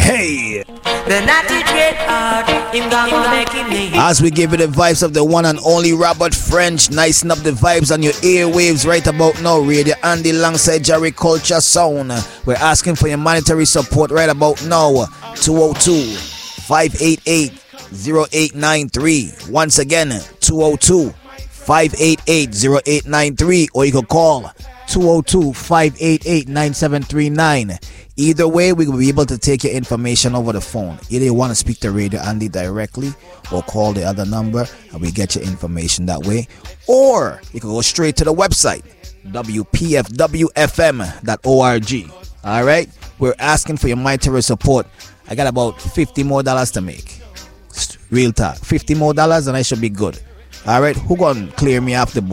Hey! The natty dread art, him gonna make him name. As we give you the vibes of the one and only Robert French, nicing up the vibes on your airwaves right about now. Radio Andy alongside Jerry Culture Sound. We're asking for your monetary support right about now. 202-588-0893. Once again, 202-588-0893. Or you can call 202-588-9739. Either way, we will be able to take your information over the phone. Either you want to speak to Radio Andy directly or call the other number and we get your information that way. Or you can go straight to the website, wpfwfm.org. All right? We're asking for your monetary support. I got about $50 more to make. Real talk. $50 more and I should be good. All right? Who gonna clear me off the board?